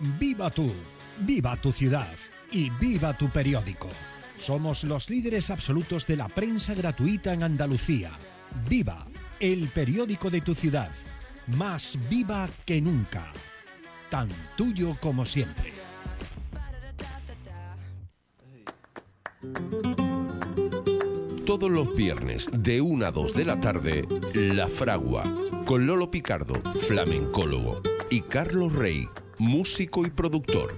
Viva tú, viva tu ciudad y viva tu periódico. Somos los líderes absolutos de la prensa gratuita en Andalucía. Viva, el periódico de tu ciudad. Más viva que nunca. Tan tuyo como siempre. Todos los viernes de 1 a 2 de la tarde, La Fragua, con Lolo Picardo, flamencólogo, y Carlos Rey, músico y productor.